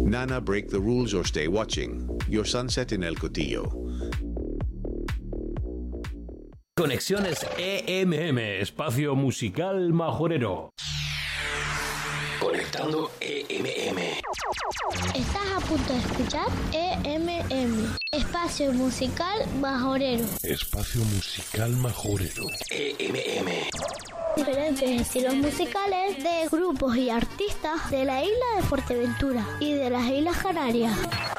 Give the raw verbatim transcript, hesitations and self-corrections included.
Nana, break the rules or stay watching. Your sunset in El Cotillo. Conexiones E M M, espacio musical majorero. Conectando E M M. Estás a punto de escuchar E M M, espacio musical majorero. Espacio musical majorero. E M M. Diferentes estilos musicales de grupos y artistas de la isla de Fuerteventura y de las Islas Canarias.